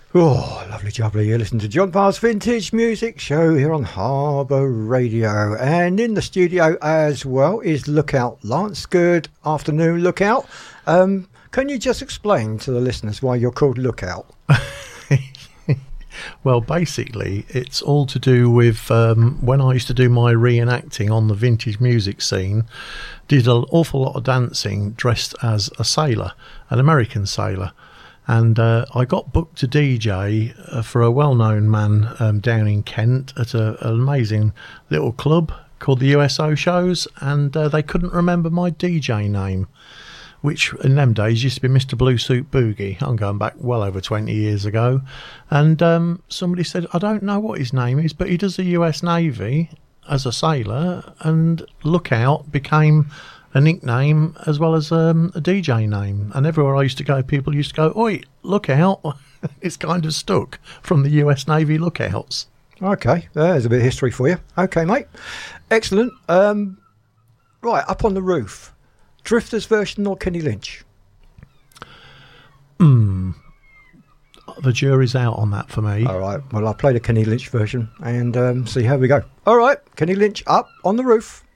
Oh, lovely jubbly. You listen to John Parr's Vintage Music Show here on Harbour Radio. And in the studio as well is Lookout Lance. Good afternoon, Lookout. Can you just explain to the listeners why you're called Lookout? Well, basically, it's all to do with when I used to do my reenacting on the vintage music scene, did an awful lot of dancing dressed as a sailor, an American sailor. And I got booked to DJ for a well-known man down in Kent at an amazing little club called the USO Shows, and they couldn't remember my DJ name, which in them days used to be Mr. Blue Suit Boogie. I'm going back well over 20 years ago. And somebody said, I don't know what his name is, but he does the US Navy as a sailor, and Lookout became a nickname as well as a DJ name. And everywhere I used to go, people used to go, oi, Lookout. It's kind of stuck from the US Navy Lookouts. Okay, there's a bit of history for you. Okay, mate. Excellent. Right, Up on the Roof. Drifters version or Kenny Lynch? The jury's out on that for me. All right, well, I'll play the Kenny Lynch version and see how we go. All right, Kenny Lynch, Up on the Roof.